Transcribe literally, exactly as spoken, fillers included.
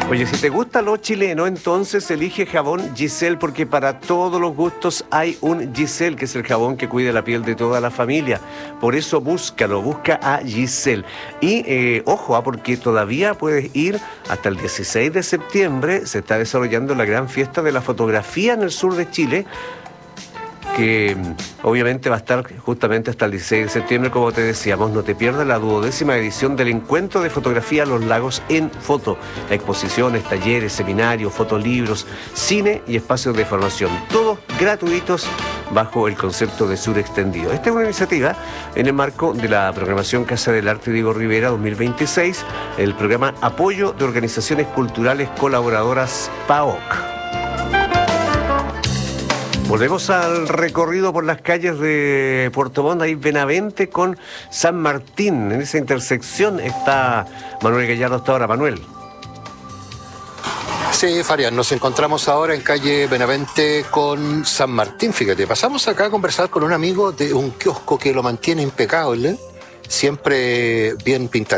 Oye, si te gusta lo chileno, entonces elige jabón Giselle, porque para todos los gustos hay un Giselle, que es el jabón que cuida la piel de toda la familia. Por eso búscalo, busca a Giselle. Y eh, ojo, ah, porque todavía puedes ir hasta el dieciséis de septiembre, se está desarrollando la gran fiesta de la fotografía en el sur de Chile, que obviamente va a estar justamente hasta el dieciséis de septiembre, como te decíamos. No te pierdas la duodécima edición del Encuentro de Fotografía Los Lagos en Foto. Exposiciones, talleres, seminarios, fotolibros, cine y espacios de formación, todos gratuitos bajo el concepto de Sur Extendido. Esta es una iniciativa en el marco de la programación Casa del Arte Diego Rivera dos mil veintiséis, el programa Apoyo de Organizaciones Culturales Colaboradoras P A O C. Volvemos al recorrido por las calles de Puerto Montt, ahí Benavente con San Martín. En esa intersección está Manuel Gallardo hasta ahora. Manuel. Sí, Farian, nos encontramos ahora en calle Benavente con San Martín. Fíjate, pasamos acá a conversar con un amigo de un kiosco que lo mantiene impecable, siempre bien pintado.